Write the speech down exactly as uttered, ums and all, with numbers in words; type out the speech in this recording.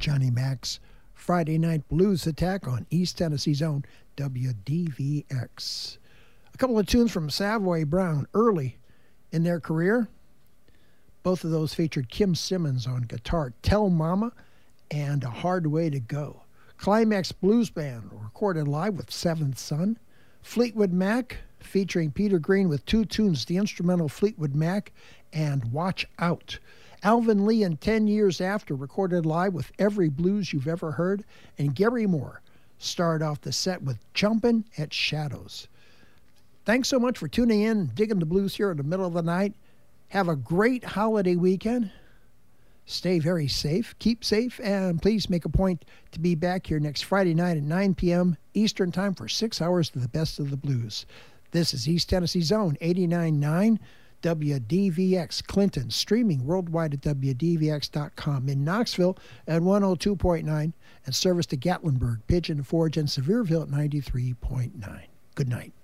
Johnny Mac's Friday Night Blues Attack on East Tennessee's own W D V X. A couple of tunes from Savoy Brown early in their career. Both of those featured Kim Simmons on guitar, Tell Mama and A Hard Way to Go. Climax Blues Band recorded live with Seventh Son. Fleetwood Mac featuring Peter Green with two tunes, the instrumental Fleetwood Mac and Watch Out. Alvin Lee and Ten Years After recorded live with Every Blues You've Ever Heard. And Gary Moore started off the set with Jumpin' at Shadows. Thanks so much for tuning in and digging the blues here in the middle of the night. Have a great holiday weekend. Stay very safe, keep safe, and please make a point to be back here next Friday night at nine p.m. Eastern Time for six hours of the best of the blues. This is East Tennessee's own eighty-nine point nine W D V X Clinton, streaming worldwide at W D V X dot com. In Knoxville at one oh two point nine, and service to Gatlinburg, Pigeon Forge, and Sevierville at ninety-three point nine. Good night.